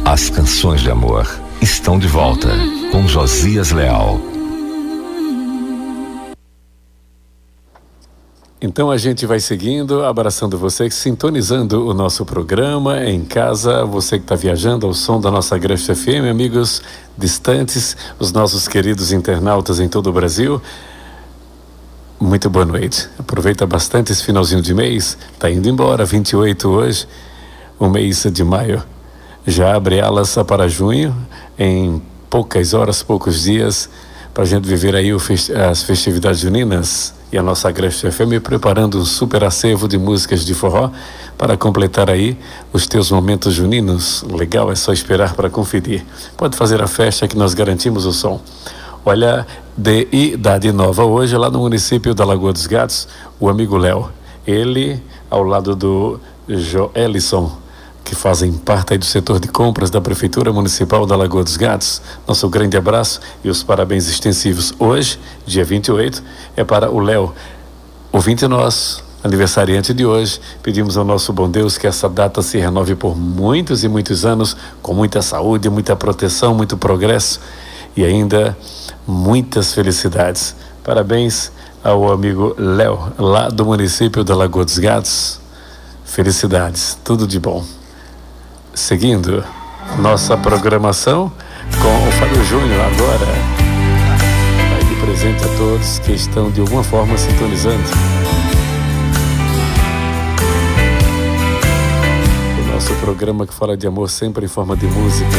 As canções de amor estão de volta com Josias Leal. Então a gente vai seguindo, abraçando você, sintonizando o nosso programa em casa, você que está viajando ao som da nossa Agreste FM, amigos distantes, os nossos queridos internautas em todo o Brasil. Muito boa noite. Aproveita bastante esse finalzinho de mês. Tá indo embora, 28 hoje, o mês de maio. Já abre alas para junho, em poucas horas, poucos dias, para a gente viver aí as festividades juninas. E a nossa Agreste FM preparando um super acervo de músicas de forró para completar aí os teus momentos juninos. Legal, é só esperar para conferir. Pode fazer a festa que nós garantimos o som. Olha, de idade nova hoje, lá no município da Lagoa dos Gatos, o amigo Léo. Ele, ao lado do Joelison, que fazem parte aí do setor de compras da Prefeitura Municipal da Lagoa dos Gatos. Nosso grande abraço e os parabéns extensivos. Hoje, dia 28, é para o Léo, ouvinte nosso, aniversariante de hoje. Pedimos ao nosso bom Deus que essa data se renove por muitos e muitos anos, com muita saúde, muita proteção, muito progresso e ainda muitas felicidades. Parabéns ao amigo Léo, lá do município da Lagoa dos Gatos. Felicidades, tudo de bom. Seguindo nossa programação com o Fábio Júnior agora. Vai de presente a todos que estão de alguma forma sintonizando o nosso programa que fala de amor sempre em forma de música.